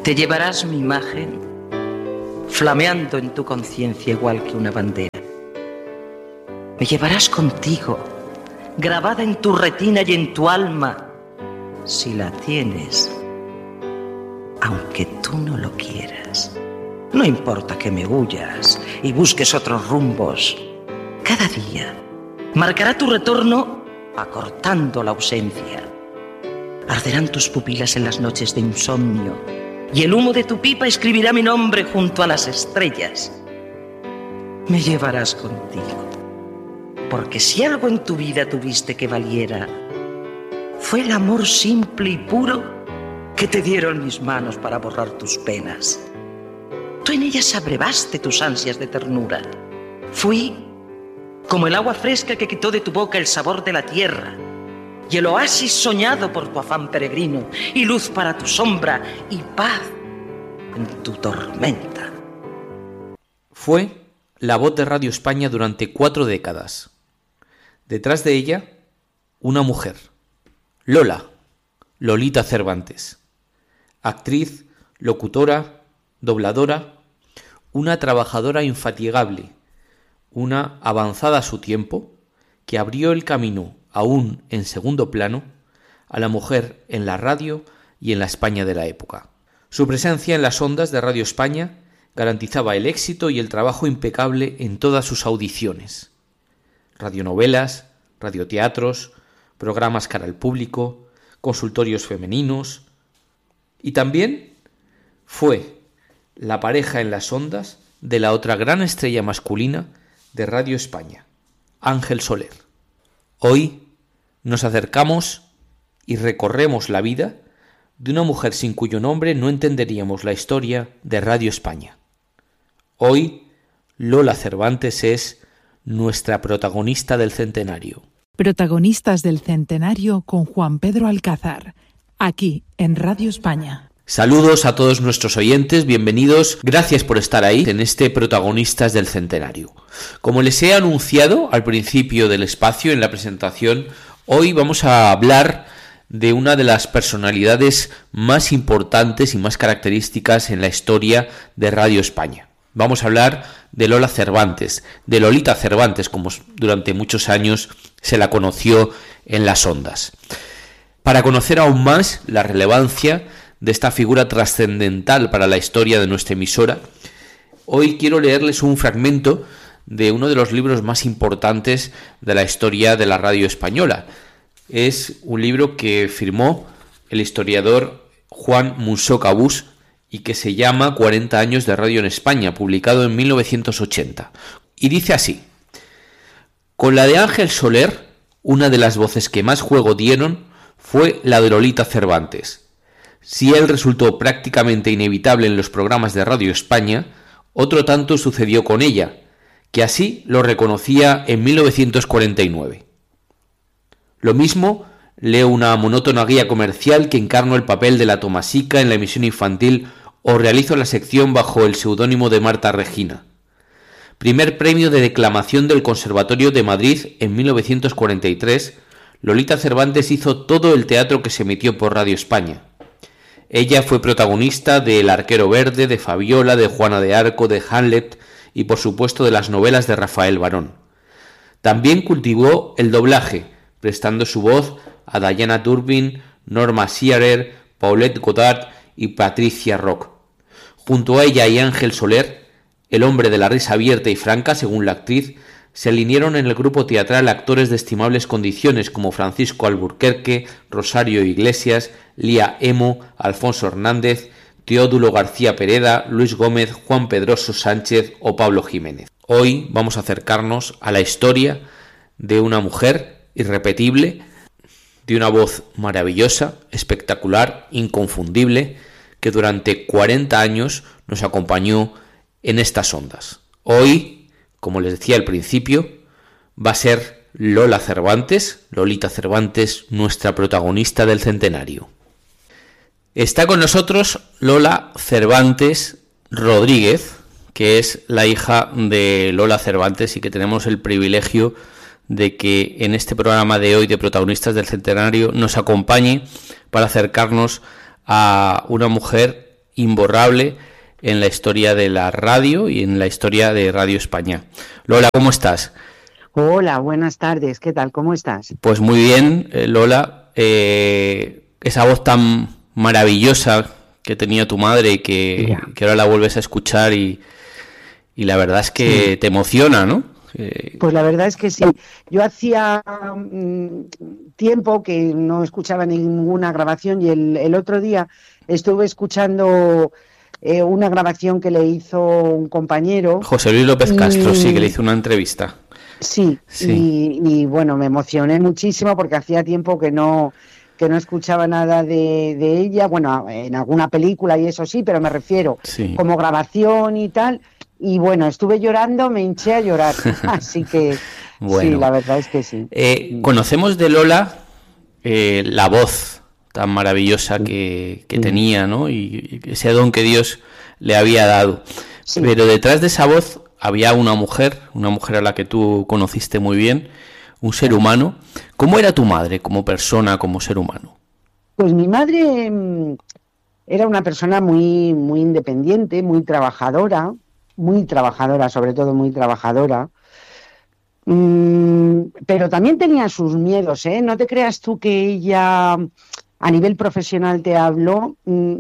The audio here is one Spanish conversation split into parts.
Te llevarás mi imagen flameando en tu conciencia igual que una bandera. Me llevarás contigo, grabada en tu retina y en tu alma, si la tienes, aunque tú no lo quieras. No importa que me huyas y busques otros rumbos. Cada día marcará tu retorno acortando la ausencia. Arderán tus pupilas en las noches de insomnio y el humo de tu pipa escribirá mi nombre junto a las estrellas. Me llevarás contigo, porque si algo en tu vida tuviste que valiera, fue el amor simple y puro que te dieron mis manos para borrar tus penas. Tú en ellas abrevaste tus ansias de ternura. Fui como el agua fresca que quitó de tu boca el sabor de la tierra, y el oasis soñado por tu afán peregrino, y luz para tu sombra, y paz en tu tormenta. Fue la voz de Radio España durante 4 décadas. Detrás de ella, una mujer, Lolita Cervantes. Actriz, locutora, dobladora, una trabajadora infatigable, una avanzada a su tiempo, que abrió el camino, aún en segundo plano, a la mujer en la radio y en la España de la época. Su presencia en las ondas de Radio España garantizaba el éxito y el trabajo impecable en todas sus audiciones. Radionovelas, radioteatros, programas cara al público, consultorios femeninos, y también fue la pareja en las ondas de la otra gran estrella masculina de Radio España, Ángel Soler. Hoy nos acercamos y recorremos la vida de una mujer sin cuyo nombre no entenderíamos la historia de Radio España. Hoy, Lola Cervantes es nuestra protagonista del centenario. Protagonistas del centenario con Juan Pedro Alcázar, aquí en Radio España. Saludos a todos nuestros oyentes, bienvenidos, gracias por estar ahí en este Protagonistas del Centenario. Como les he anunciado al principio del espacio en la presentación, hoy vamos a hablar de una de las personalidades más importantes y más características en la historia de Radio España. Vamos a hablar de Lola Cervantes, de Lolita Cervantes, como durante muchos años se la conoció en las ondas. Para conocer aún más la relevancia de esta figura trascendental para la historia de nuestra emisora, hoy quiero leerles un fragmento de uno de los libros más importantes de la historia de la radio española. Es un libro que firmó el historiador Juan Munsó Cabús y que se llama 40 años de radio en España, publicado en 1980. Y dice así: con la de Ángel Soler, una de las voces que más juego dieron fue la de Lolita Cervantes. Si él resultó prácticamente inevitable en los programas de Radio España, otro tanto sucedió con ella, que así lo reconocía en 1949. Lo mismo leo una monótona guía comercial que encarno el papel de la Tomasica en la emisión infantil o realizo la sección bajo el seudónimo de Marta Regina. Primer premio de declamación del Conservatorio de Madrid en 1943, Lolita Cervantes hizo todo el teatro que se emitió por Radio España. Ella fue protagonista de El arquero verde, de Fabiola, de Juana de Arco, de Hamlet y por supuesto de las novelas de Rafael Barón. También cultivó el doblaje, prestando su voz a Diana Durbin, Norma Shearer, Paulette Goddard y Patricia Rock. Junto a ella y Ángel Soler, el hombre de la risa abierta y franca, según la actriz, se alinearon en el grupo teatral actores de estimables condiciones como Francisco Alburquerque, Rosario Iglesias, Lía Emo, Alfonso Hernández, Teodulo García Pereda, Luis Gómez, Juan Pedroso Sánchez o Pablo Jiménez. Hoy vamos a acercarnos a la historia de una mujer irrepetible, de una voz maravillosa, espectacular, inconfundible, que durante 40 años nos acompañó en estas ondas. Hoy, como les decía al principio, va a ser Lola Cervantes, Lolita Cervantes, nuestra protagonista del centenario. Está con nosotros Lola Cervantes Rodríguez, que es la hija de Lola Cervantes y que tenemos el privilegio de que en este programa de hoy de Protagonistas del Centenario nos acompañe para acercarnos a una mujer imborrable en la historia de la radio y en la historia de Radio España. Lola, ¿cómo estás? Hola, buenas tardes. ¿Qué tal? ¿Cómo estás? Pues muy bien, Lola. Esa voz tan maravillosa que tenía tu madre y que ahora la vuelves a escuchar y la verdad es que te emociona, ¿no? Pues la verdad es que sí. Yo hacía tiempo que no escuchaba ninguna grabación y el otro día estuve escuchando una grabación que le hizo un compañero. José Luis López Castro, sí, que le hizo una entrevista. Sí. Y bueno, me emocioné muchísimo porque hacía tiempo que no escuchaba nada de ella, bueno, en alguna película y eso sí, pero me refiero como grabación y tal, y bueno, estuve llorando, me hinché a llorar, así que bueno, sí, la verdad es que sí. Conocemos de Lola la voz tan maravillosa que tenía, ¿no? Y ese don que Dios le había dado, pero detrás de esa voz había una mujer a la que tú conociste muy bien, un ser humano. ¿Cómo era tu madre como persona, como ser humano? Pues mi madre era una persona muy, muy independiente, muy trabajadora, sobre todo muy trabajadora. Pero también tenía sus miedos, ¿eh? No te creas tú que ella, a nivel profesional te habló,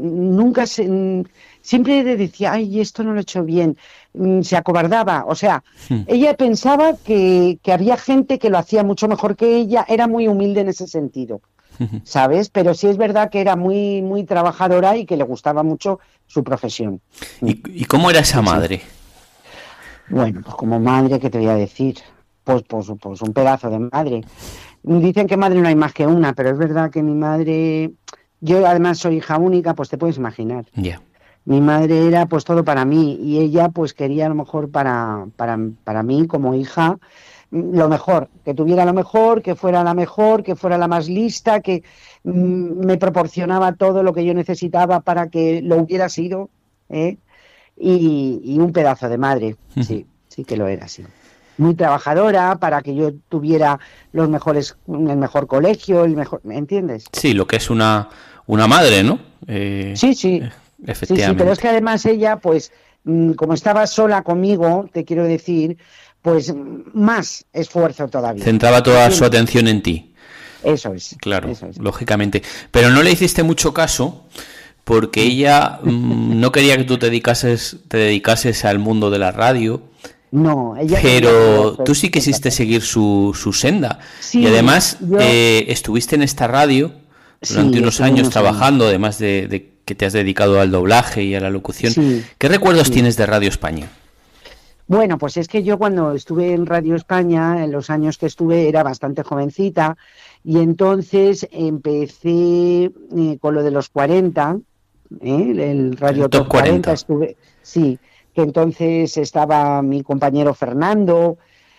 siempre decía, ay, esto no lo he hecho bien, se acobardaba, o sea, ella pensaba que había gente que lo hacía mucho mejor que ella, era muy humilde en ese sentido, ¿sabes? Pero sí es verdad que era muy, muy trabajadora y que le gustaba mucho su profesión. ¿Y cómo era esa madre? Bueno, pues como madre, ¿qué te voy a decir? Pues un pedazo de madre. Dicen que madre no hay más que una, pero es verdad que mi madre, yo además soy hija única, pues te puedes imaginar. Ya. Mi madre era pues todo para mí y ella pues quería lo mejor para mí como hija, lo mejor, que tuviera lo mejor, que fuera la mejor, que fuera la más lista, que me proporcionaba todo lo que yo necesitaba para que lo hubiera sido, y un pedazo de madre, sí que lo era, sí. Muy trabajadora para que yo tuviera el mejor colegio, el mejor, ¿me entiendes? Sí, lo que es una madre, ¿no? Sí. Efectivamente. Sí, pero es que además ella, pues, como estaba sola conmigo, te quiero decir, pues más esfuerzo todavía. Centraba toda su atención en ti. Eso es. Claro, lógicamente. Pero no le hiciste mucho caso porque ella no quería que tú te dedicases al mundo de la radio. No, ella. Pero tú sí quisiste seguir su senda. Sí, y además estuviste en esta radio durante unos años trabajando, además de que te has dedicado al doblaje y a la locución. Sí, ¿qué recuerdos tienes de Radio España? Bueno, pues es que yo cuando estuve en Radio España, en los años que estuve, era bastante jovencita y entonces empecé con lo de los 40, el Radio Top 40 estuve, sí, que entonces estaba mi compañero Fernando,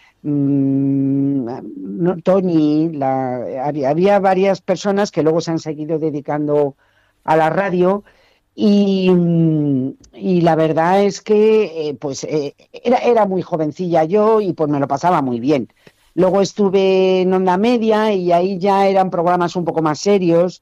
Tony, había varias personas que luego se han seguido dedicando a la radio y la verdad es que era muy jovencilla yo y pues me lo pasaba muy bien. Luego estuve en Onda Media y ahí ya eran programas un poco más serios,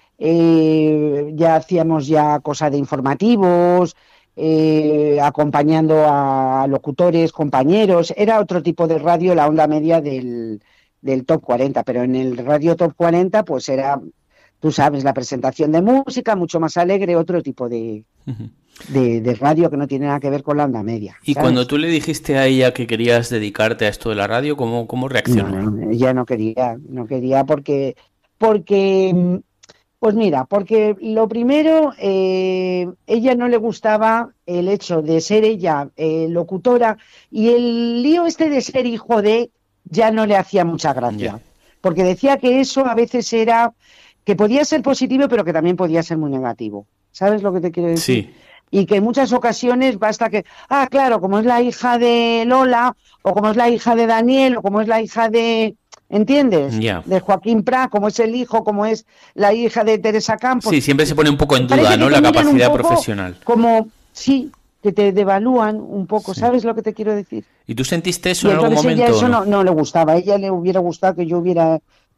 ya hacíamos cosa de informativos, acompañando a locutores, compañeros, era otro tipo de radio, la Onda Media del Top 40, pero en el Radio Top 40 pues era, tú sabes, la presentación de música, mucho más alegre, otro tipo de radio que no tiene nada que ver con la Onda Media. ¿Sabes? Y cuando tú le dijiste a ella que querías dedicarte a esto de la radio, ¿cómo reaccionó? No, ella no quería porque pues mira, porque lo primero, ella no le gustaba el hecho de ser ella locutora y el lío de ser hijo de ya no le hacía mucha gracia, porque decía que eso a veces era que podía ser positivo, pero que también podía ser muy negativo. ¿Sabes lo que te quiero decir? Sí. Y que en muchas ocasiones basta que, claro, como es la hija de Lola, o como es la hija de Daniel, o como es la hija de, ¿entiendes? De Joaquín Prat, como es el hijo, como es la hija de Teresa Campos. Sí, siempre se pone un poco en duda, ¿no? La capacidad profesional. Como, sí, que te devalúan un poco, ¿sabes lo que te quiero decir? ¿Y tú sentiste eso en algún momento? Ella eso no le gustaba, a ella le hubiera gustado que yo hubiera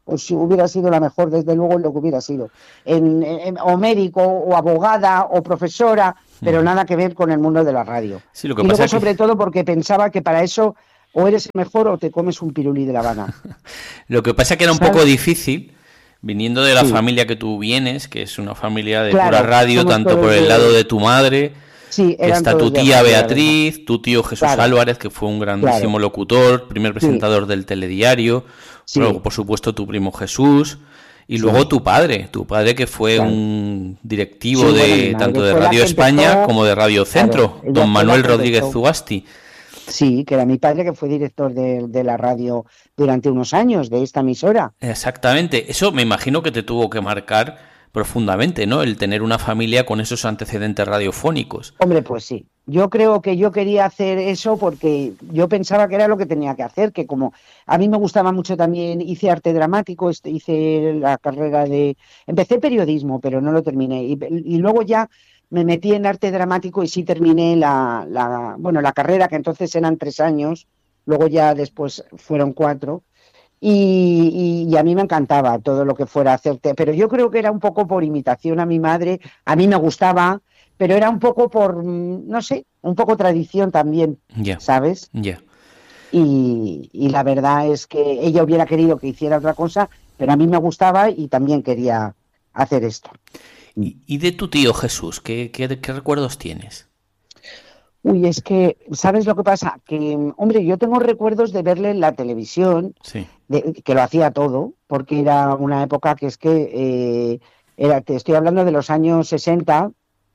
pues hubiera sido la mejor, desde luego, lo que hubiera sido. O médico, o abogada, o profesora, pero nada que ver con el mundo de la radio. Sí, lo que y pasa luego, es que... sobre todo, porque pensaba que para eso o eres el mejor o te comes un pirulí de La Habana. Lo que pasa es que era un ¿Sabes? poco difícil, viniendo de la Sí. familia que tú vienes, que es una familia de Claro, pura radio, somos tanto todos por el de- lado de tu madre, Sí, que eran está tu todos de tía radio, la verdad. Beatriz, tu tío Jesús Claro. Álvarez, que fue un grandísimo Claro. locutor, primer Sí. presentador del telediario, Sí. luego, por supuesto, tu primo Jesús, y Sí. luego tu padre que fue Claro. un directivo Sí, bueno, mi de madre tanto de fue la Radio que España empezó- como de Radio Centro, Claro, ella don fue Manuel la que Rodríguez empezó. Zugasti. Sí, que era mi padre, que fue director de la radio durante unos años, de esta emisora. Exactamente, eso me imagino que te tuvo que marcar profundamente, ¿no? El tener una familia con esos antecedentes radiofónicos. Hombre, pues sí. Yo creo que yo quería hacer eso porque yo pensaba que era lo que tenía que hacer, que como a mí me gustaba mucho también, hice arte dramático, hice la carrera de... Empecé periodismo, pero no lo terminé. Y luego ya me metí en arte dramático y sí terminé la carrera, que entonces eran 3 años, luego ya después fueron 4. Y a mí me encantaba todo lo que fuera hacerte, pero yo creo que era un poco por imitación a mi madre, a mí me gustaba, pero era un poco por, no sé, un poco tradición también, Ya, ¿sabes? ya. Y la verdad es que ella hubiera querido que hiciera otra cosa, pero a mí me gustaba y también quería hacer esto. Y de tu tío Jesús, ¿qué recuerdos tienes? Uy, es que, ¿sabes lo que pasa? Que, hombre, yo tengo recuerdos de verle en la televisión, Sí, que lo hacía todo, porque era una época que es que, te estoy hablando de los años 60,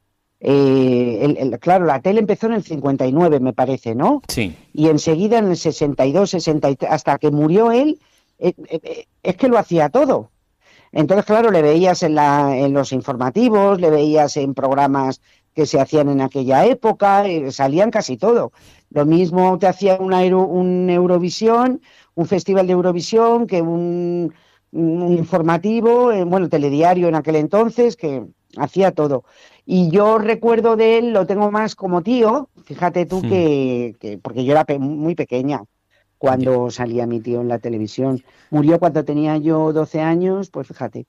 claro, la tele empezó en el 59, me parece, ¿no? sí, Y enseguida en el 62, 63, hasta que murió él, es que lo hacía todo. Entonces, claro, le veías en los informativos, le veías en programas que se hacían en aquella época, salían casi todo. Lo mismo te hacía un Eurovisión, un festival de Eurovisión, que un informativo, bueno, telediario en aquel entonces, que hacía todo. Y yo recuerdo de él, lo tengo más como tío, fíjate tú porque yo era muy pequeña cuando salía mi tío en la televisión. Murió cuando tenía yo 12 años, pues fíjate.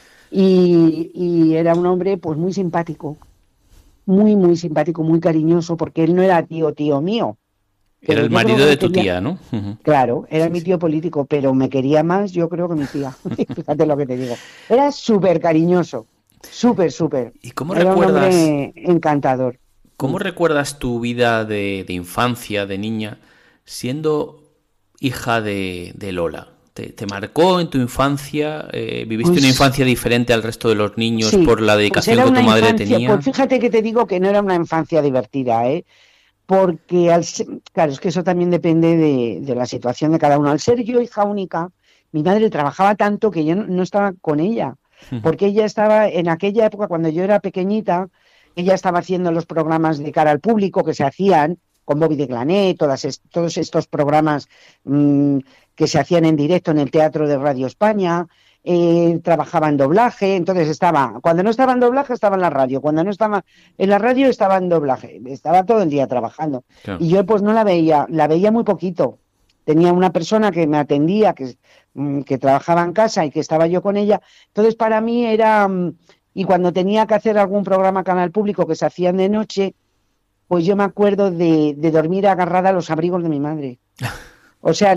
Y era un hombre pues muy simpático, muy simpático, muy cariñoso, porque él no era tío mío. era Pero el yo creo marido que de me tu quería- tía, ¿no? Ujú. Claro, era Sí, mi sí. tío político, pero me quería más, yo creo, que mi tía. Fíjate lo que te digo. Era súper cariñoso, súper. ¿Y cómo Era un recuerdas, hombre encantador. cómo recuerdas tu vida de infancia, de niña, siendo hija de Lola? ¿Te marcó en tu infancia? ¿Viviste una Pues infancia diferente al resto de los niños sí, por la pues dedicación era que tu una madre infancia, tenía? pues fíjate que te digo que no era una infancia divertida, porque claro, es que eso también depende de la situación de cada uno. Al ser yo hija única, mi madre trabajaba tanto que yo no estaba con ella, porque ella estaba en aquella época, cuando yo era pequeñita, ella estaba haciendo los programas de cara al público que se hacían con Bobby de Glané, todos estos programas que se hacían en directo en el Teatro de Radio España. Trabajaba en doblaje, entonces cuando no estaba en doblaje estaba en la radio, cuando no estaba en la radio estaba en doblaje, estaba todo el día trabajando. Claro. Y yo pues no la veía muy poquito. Tenía una persona que me atendía, que trabajaba en casa y que estaba yo con ella. Entonces para mí era, y cuando tenía que hacer algún programa canal público que se hacían de noche, pues yo me acuerdo de dormir agarrada a los abrigos de mi madre. O sea,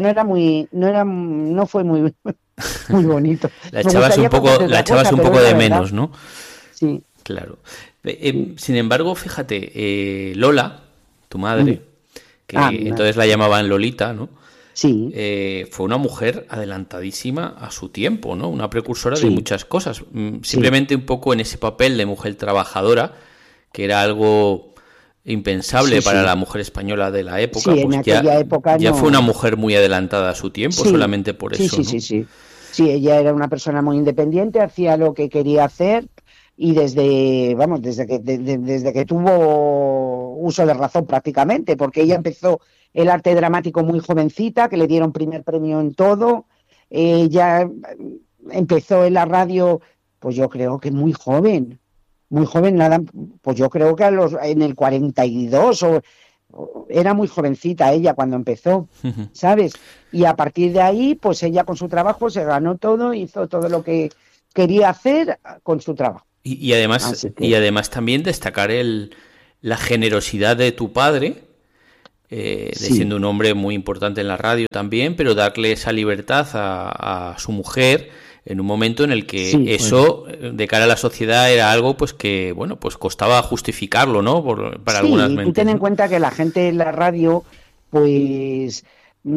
no fue muy bonito. La echabas un poco de menos, ¿no? Sí. Claro. Sin embargo, fíjate, Lola, tu madre, que entonces la llamaban Lolita, ¿no? Sí. Fue una mujer adelantadísima a su tiempo, ¿no? Una precursora Sí. de muchas cosas. Simplemente un poco en ese papel de mujer trabajadora, que era algo impensable Sí, para sí. la mujer española de la época, Sí, en pues aquella época ya no. fue una mujer muy adelantada a su tiempo, Sí. solamente por Sí, eso, sí, ¿no? sí. Sí, ella era una persona muy independiente, hacía lo que quería hacer y desde que tuvo uso de razón prácticamente, porque ella empezó el arte dramático muy jovencita, que le dieron primer premio en todo. Ella empezó en la radio, pues yo creo que muy joven, nada, pues yo creo que en el 42 o era muy jovencita ella cuando empezó, ¿sabes? Y a partir de ahí, pues ella con su trabajo se ganó todo, hizo todo lo que quería hacer con su trabajo. Y además también destacar la generosidad de tu padre, siendo un hombre muy importante en la radio también, pero darle esa libertad a su mujer en un momento en el que eso, de cara a la sociedad, era algo pues que, bueno, pues costaba justificarlo, ¿no? Para algunas mentes. Y ten en cuenta que la gente en la radio, pues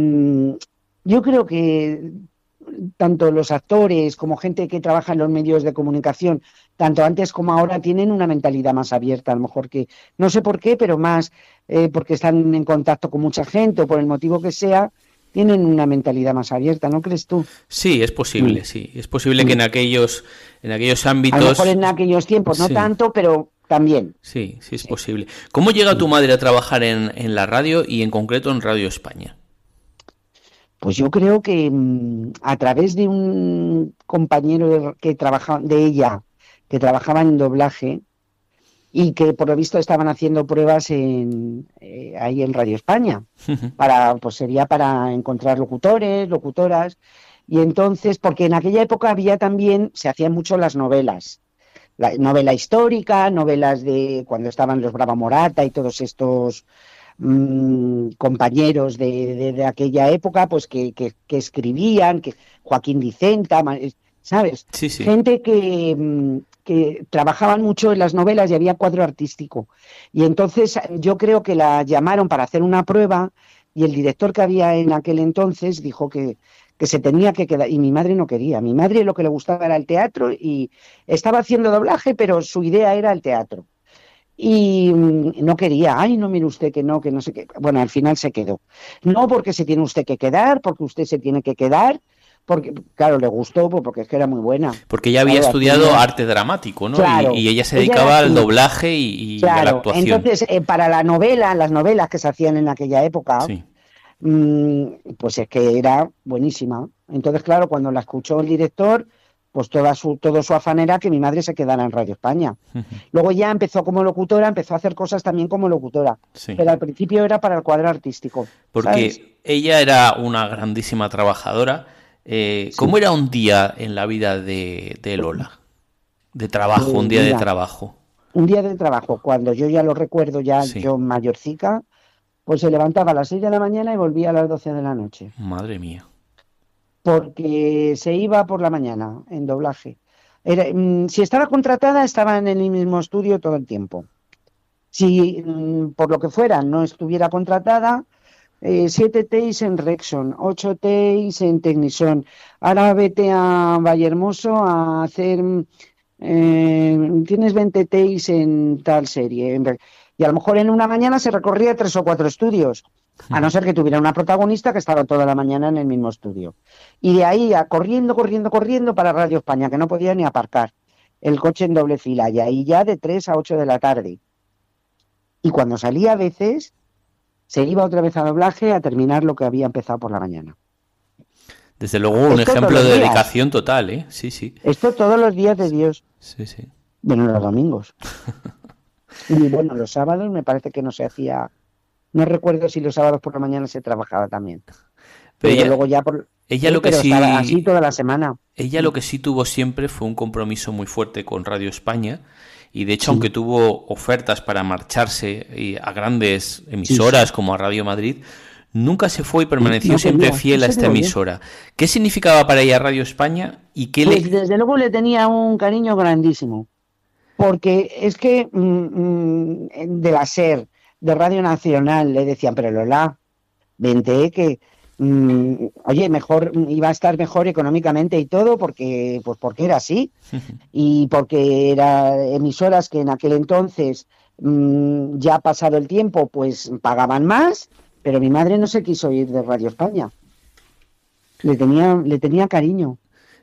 yo creo que tanto los actores como gente que trabaja en los medios de comunicación, tanto antes como ahora, tienen una mentalidad más abierta, a lo mejor que, no sé por qué, pero más porque están en contacto con mucha gente o por el motivo que sea, tienen una mentalidad más abierta, ¿no crees tú? Sí, es posible, sí. Es posible que en aquellos ámbitos... A lo mejor en aquellos tiempos, no tanto, pero también. Sí, es posible. ¿Cómo llega tu madre a trabajar en la radio y en concreto en Radio España? Pues yo creo que a través de un compañero de ella que trabajaba en doblaje y que por lo visto estaban haciendo pruebas ahí en Radio España sería para encontrar locutoras, y entonces, porque en aquella época se hacían mucho las novelas, la novela histórica, novelas de cuando estaban los Brava Morata y todos estos compañeros de aquella época, pues que escribían, que Joaquín Dicenta, ¿sabes? Sí. Gente que trabajaban mucho en las novelas y había cuadro artístico. Y entonces yo creo que la llamaron para hacer una prueba y el director que había en aquel entonces dijo que se tenía que quedar, y mi madre no quería. Mi madre lo que le gustaba era el teatro y estaba haciendo doblaje, pero su idea era el teatro. Y no quería, no mire usted que no sé qué. Bueno, al final se quedó. No porque se tiene usted que quedar, porque usted se tiene que quedar, porque, claro, le gustó, porque es que era muy buena. Porque ella había estudiado arte dramático, ¿no? Claro, y ella se dedicaba al doblaje y a la actuación. Entonces, para las novelas que se hacían en aquella época, pues es que era buenísima. Entonces, claro, cuando la escuchó el director, pues todo su afán era que mi madre se quedara en Radio España. Luego ya empezó como locutora, empezó a hacer cosas también como locutora. Pero al principio era para el cuadro artístico. Porque ¿sabes? Ella era una grandísima trabajadora. ¿Cómo era un día en la vida de Lola? De trabajo, un día de trabajo. Un día de trabajo, cuando yo ya lo recuerdo, yo mayorcica, pues se levantaba a las 6 de la mañana y volvía a las 12 de la noche. Madre mía. Porque se iba por la mañana en doblaje. Si estaba contratada, estaba en el mismo estudio todo el tiempo. Si por lo que fuera no estuviera contratada, 7 takes en Rexon, 8 takes en Technison. Ahora vete a Vallehermoso a hacer... tienes 20 takes en tal serie. Y a lo mejor en una mañana se recorría 3 o 4 estudios. A no ser que tuviera una protagonista que estaba toda la mañana en el mismo estudio. Y de ahí corriendo para Radio España, que no podía ni aparcar el coche en doble fila. Y ahí ya de 3 a 8 de la tarde. Y cuando salía a veces, se iba otra vez a doblaje a terminar lo que había empezado por la mañana. Desde luego un ejemplo de dedicación total, ¿eh? Sí. Esto todos los días de Dios. Sí. Bueno, los domingos. Y bueno, los sábados me parece que no se hacía... No recuerdo si los sábados por la mañana se trabajaba también. Pero luego ya estaba así toda la semana. Ella lo que sí tuvo siempre fue un compromiso muy fuerte con Radio España. Y de hecho, aunque tuvo ofertas para marcharse a grandes emisoras como a Radio Madrid, nunca se fue y permaneció siempre fiel a esta emisora. ¿Qué significaba para ella Radio España? Y desde luego le tenía un cariño grandísimo. Porque es que de la SER, de Radio Nacional, le decían, pero Lola, vente, que oye, mejor iba a estar mejor económicamente y todo, porque era así, y porque eran emisoras que en aquel entonces, ya pasado el tiempo, pues pagaban más, pero mi madre no se quiso ir de Radio España. Le tenía cariño.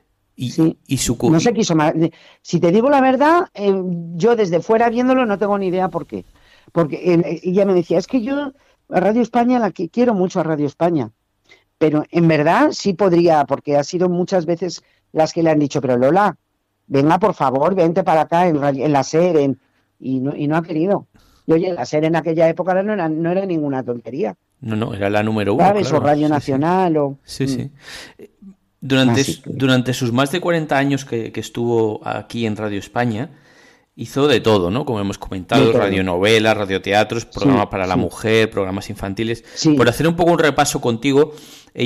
No se quiso más. Si te digo la verdad, yo desde fuera viéndolo no tengo ni idea por qué. Porque ella me decía, es que yo a Radio España quiero mucho a Radio España. Pero en verdad sí podría, porque ha sido muchas veces las que le han dicho, pero Lola, venga por favor, vente para acá en la SER, y no ha querido. Y oye, la SER en aquella época no era ninguna tontería. No, era la número 1. ¿Sabes? Claro. O Radio Nacional o... Sí. Durante sus más de 40 años que estuvo aquí en Radio España, hizo de todo, ¿no? Como hemos comentado, radionovelas, radioteatros, programas para la mujer, programas infantiles. Sí. Por hacer un poco un repaso contigo,